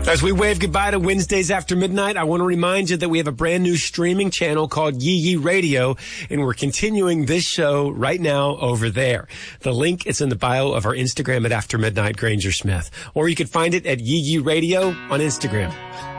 As we wave goodbye to Wednesdays after midnight, I want to remind you that we have a brand new streaming channel called Yee Yee Radio, and we're continuing this show right now over there. The link is in the bio of our Instagram at After Midnight Granger Smith, or you can find it at Yee Yee Radio on Instagram.